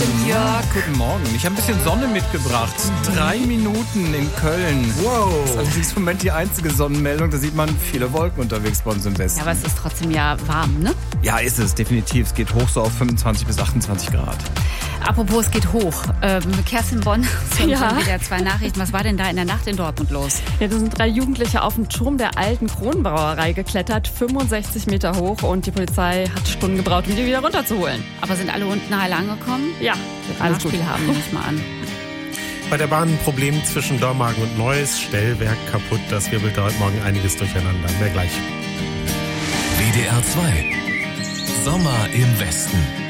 Morgen, Jörg. Guten Morgen. Ich habe ein bisschen Sonne mitgebracht. 3 Minuten in Köln. Wow. Das ist allerdings im Moment die einzige Sonnenmeldung. Da sieht man viele Wolken unterwegs bei uns im Westen. Ja, aber es ist trotzdem ja warm, ne? Ja, ist es, definitiv. Es geht hoch so auf 25 bis 28 Grad. Apropos, es geht hoch. Kerstin Bonn, schon wieder 2 Nachrichten. Was war denn da in der Nacht in Dortmund los? Ja, da sind 3 Jugendliche auf den Turm der alten Kronbrauerei geklettert, 65 Meter hoch, und die Polizei hat Stunden gebraucht, um die wieder runterzuholen. Aber sind alle unten heil angekommen? Ja, Alles gut haben, nehme ich mal an. Bei der Bahn ein Problem zwischen Dormagen und Neuss. Stellwerk kaputt. Das wirbelt heute Morgen einiges durcheinander. Mehr gleich. WDR 2. Sommer im Westen.